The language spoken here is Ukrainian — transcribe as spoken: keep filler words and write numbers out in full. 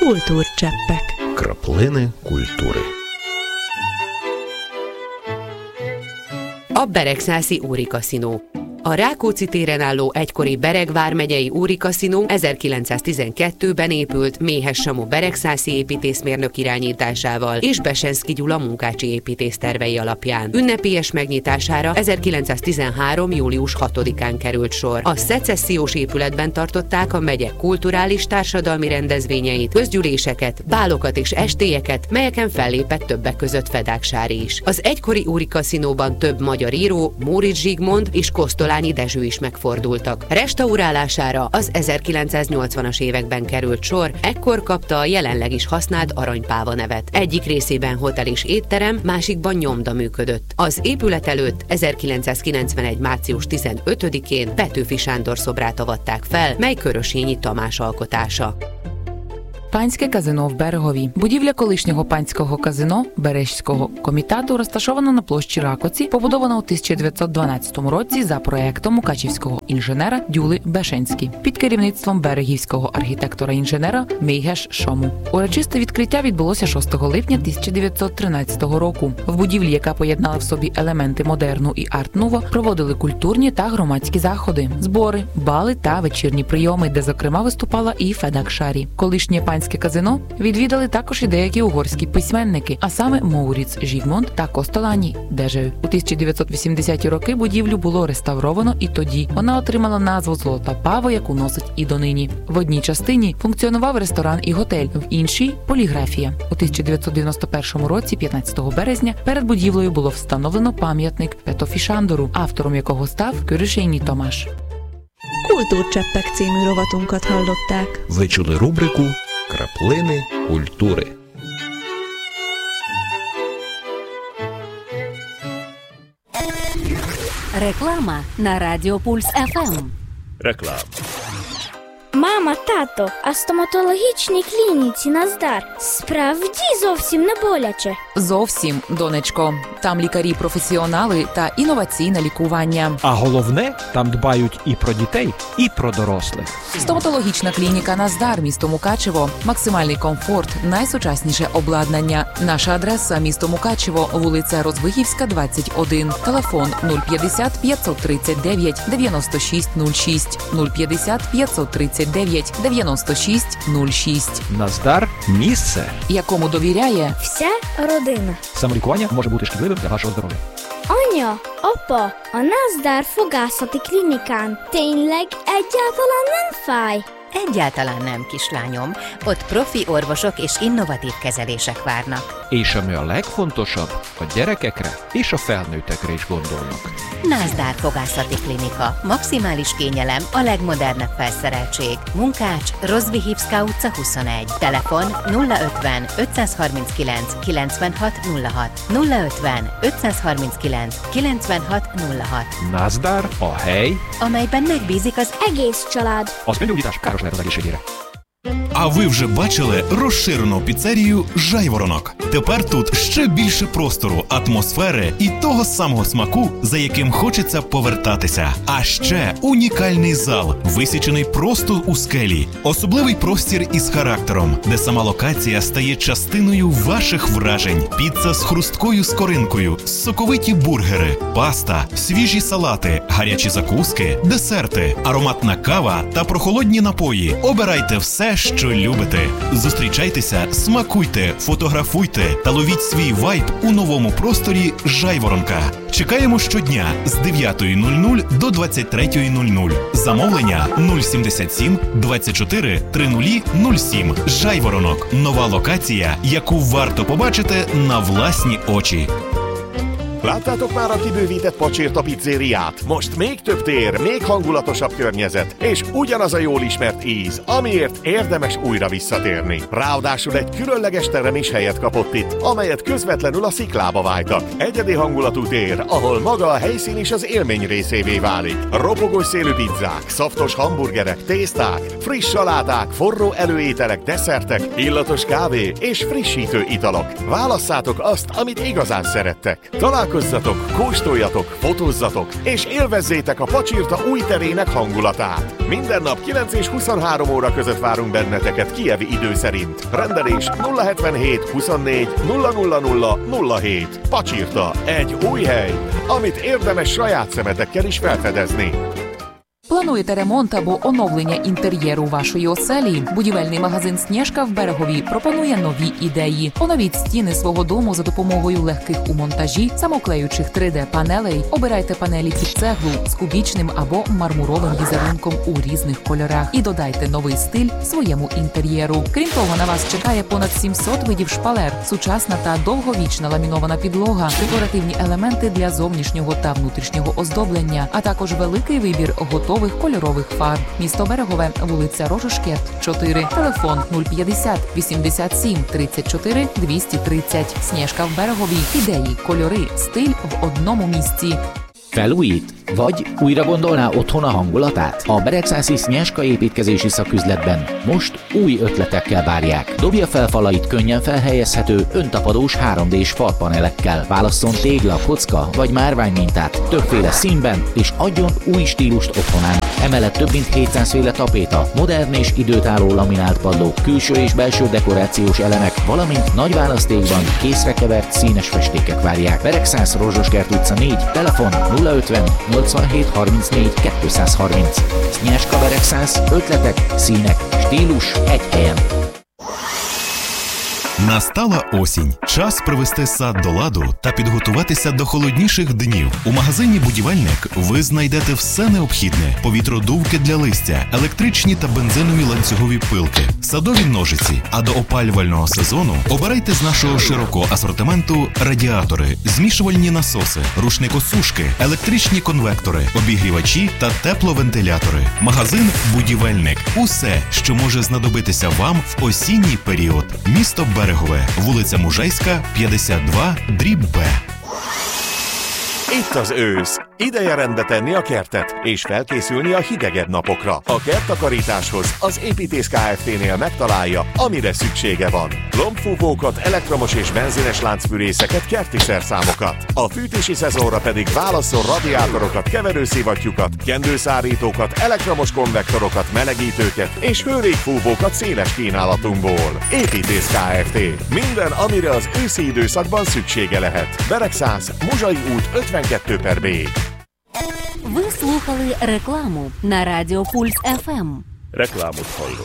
Kultúrcseppek. Краплини культури. A Beregszászi Úri Kaszinó. A Rákóczi téren álló egykori Bereg vármegyei Úri Kaszinó ezerkilencszáztizenkettőben épült Méhes Samu beregszászi építészmérnök irányításával és Besenszky Gyula munkácsi építész tervei alapján. Ünnepélyes megnyitására ezerkilencszáztizenhárom. július hatodikán került sor. A szecessziós épületben tartották a megye kulturális társadalmi rendezvényeit, közgyűléseket, bálokat és estélyeket, melyeken fellépett többek között Fedáksári is. Az egykori Úri Kaszinóban több magyar író, Móricz Zsigmond és Kosztolányi Dezső is megfordultak. Restaurálására az ezerkilencszáznyolcvanas években került sor, ekkor kapta a jelenleg is használt Aranypáva nevet. Egyik részében hotel és étterem, másikban nyomda működött. Az épület előtt ezerkilencszázkilencvenegy. március tizenötödikén Petőfi Sándor szobrát avatták fel, mely Körösényi Tamás alkotása. Панське казино в Берегові. Будівля колишнього панського казино Бережського комітету розташована на площі Ракоці, побудована у тисяча дев'ятсот дванадцятому році за проектом мукачівського інженера Дюли Бешенські під керівництвом берегівського архітектора-інженера Мейгеш Шому. Урочисте відкриття відбулося шостого липня тисяча дев'ятсот тринадцятого року. В будівлі, яка поєднала в собі елементи модерну і арт-нуво, проводили культурні та громадські заходи, збори, бали та вечірні прийоми, де, зокрема, виступала і Федакшарі. Колишнє панське казино відвідали також і деякі угорські письменники, а саме Мóricz Zsigmond та Kosztolányi Dezső. У тисяча дев'ятсот вісімдесяті роки будівлю було реставровано, і тоді вона отримала назву «Золота Пава», яку носить і донині. В одній частині функціонував ресторан і готель, в іншій – поліграфія. У тисяча дев'ятсот дев'яносто першому році, п'ятнадцятого березня, перед будівлею було встановлено пам'ятник Петőfi Sándorу, автором якого став Körösényi Tamás. Kultúrcseppek című rovatunkat hallották. Ви чули рубрику «Краплини культури». Реклама на Радіо Пульс еф ем. Реклама. Мама, тато, а стоматологічній клініці Наздар справді зовсім не боляче? Зовсім, донечко. Там лікарі-професіонали та інноваційне лікування. А головне, там дбають і про дітей, і про дорослих. Стоматологічна клініка Наздар, місто Мукачево. Максимальний комфорт, найсучасніше обладнання. Наша адреса – місто Мукачево, вулиця Розвигівська, двадцять один. Телефон нуль п'ятдесят п'ятсот тридцять дев'ять дев'яносто шість нуль шість, нуль п'ятдесят п'ятсот тридцять дев'ять дев'яносто шість нуль шість. Наздар – місце, якому довіряє вся родина. Самолікування може бути шкідливим для вашого здоров'я. Anya, apa, a Nazдар fogászati klinikán tényleg egyáltalán nem fáj? Egyáltalán nem, kislányom. Ott profi orvosok és innovatív kezelések várnak. És ami a legfontosabb, a gyerekekre és a felnőttekre is gondolnak. Nazдар Fogászati Klinika. Maximális kényelem, a legmodernebb felszereltség. Munkács, Rozvihivszka utca huszonegy. Telefon nulla ötven ötszázharminckilenc kilencvenhat nulla hat. nulla ötven ötszázharminckilenc kilencvenhat nulla hat. Nazдар a hely, amelyben megbízik az Egész család. az öngyógyítás káros lehet az egészségére. А ви вже бачили розширену піцерію «Жайворонок»? Тепер тут ще більше простору, атмосфери і того самого смаку, за яким хочеться повертатися. А ще унікальний зал, висічений просто у скелі. Особливий простір із характером, де сама локація стає частиною ваших вражень. Піца з хрусткою скоринкою, соковиті бургери, паста, свіжі салати, гарячі закуски, десерти, ароматна кава та прохолодні напої. Обирайте все, що любите. Зустрічайтеся, смакуйте, фотографуйте та ловіть свій вайб у новому просторі «Жайворонка». Чекаємо щодня з дев'ятої нуль нуль до двадцять третьої нуль нуль. Замовлення нуль сімдесят сім двадцять чотири тридцять нуль сім. «Жайворонок» – нова локація, яку варто побачити на власні очі. Láttátok már a kibővített Pacsirta pizzériát? Most még több tér, még hangulatosabb környezet, és ugyanaz a jól ismert íz, amiért érdemes újra visszatérni. Ráadásul egy különleges terem is helyet kapott itt, amelyet közvetlenül a sziklába vájtak. Egyedi hangulatú tér, ahol maga a helyszín is az élmény részévé válik. Ropogós szélű pizzák, szaftos hamburgerek, tészták, friss saláták, forró előételek, desszertek, illatos kávé és frissítő italok. Válasszátok azt, amit igazán szerettek. Találkozunk Szórakozzatok, kóstoljatok, fotózzatok, és élvezzétek a Pacsirta új terének hangulatát. Minden nap kilenc és huszonhárom óra között várunk benneteket kijevi idő szerint. Rendelés nulla hetvenhét huszonnégy nulla nulla nulla nulla hét. Pacsirta, egy új hely, amit érdemes saját szemetekkel is felfedezni. Плануєте ремонт або оновлення інтер'єру вашої оселі? Будівельний магазин «Снєжка» в Берегові пропонує нові ідеї. Оновіть стіни свого дому за допомогою легких у монтажі, самоклеючих три де-панелей. Обирайте панелі під цеглу з кубічним або мармуровим візерунком у різних кольорах і додайте новий стиль своєму інтер'єру. Крім того, на вас чекає понад сімсот видів шпалер, сучасна та довговічна ламінована підлога, декоративні елементи для зовнішнього та внутрішнього оздоблення, а також великий вибір готових кольорових фарб. Місто Берегове, вулиця Рожошкет, чотири. Телефон нуль п'ятдесят вісімдесят сім тридцять чотири двісті тридцять. Снєжка в Берегові. Ідеї, кольори, стиль в одному місці. Felújít? Vagy újra gondolná otthon a hangulatát? A Beregszászi Снежка építkezési szaküzletben most új ötletekkel várják. Dobja fel falait könnyen felhelyezhető, öntapadós három dés falpanelekkel. Válasszon tégla, kocka vagy márvány mintát többféle színben, és adjon új stílust otthonának. Emellett több mint hétszázféle tapéta, modern és időtálló laminált padlók, külső és belső dekorációs elemek, valamint nagy választékban készre kevert színes festékek várják. Beregszász, Rozsoskert utca négy, telefon nulla ötven nyolcvanhét harmincnégy kétszázharminc. Снежка Beregszász, ötletek, színek, stílus egy helyen. Настала осінь. Час привести сад до ладу та підготуватися до холодніших днів. У магазині «Будівельник» ви знайдете все необхідне: повітродувки для листя, електричні та бензинові ланцюгові пилки, садові ножиці. А до опалювального сезону обирайте з нашого широкого асортименту радіатори, змішувальні насоси, рушникосушки, електричні конвектори, обігрівачі та тепловентилятори. Магазин «Будівельник» – усе, що може знадобитися вам в осінній період. Місто Берегове, вулиця Мужайська, п'ятдесят два, дріб Б. Itt az ősz. Ideje rendbe tenni a kertet, és felkészülni a hidegebb napokra. A kerttakarításhoz az Építész Kft-nél megtalálja, amire szüksége van. Lombfúvókat, elektromos és benzines láncfűrészeket, kerti szerszámokat. A fűtési szezonra pedig válasszon radiátorokat, keverőszivattyúkat, kendőszárítókat, elektromos konvektorokat, melegítőket és hőrégfúvókat széles kínálatunkból. Építész Kft. Minden, amire az őszi időszakban szüksége lehet. Beregszász, Muzsai út ötvenkettő per B. Ви слухали рекламу на Радіо Пульс еф ем. Рекламу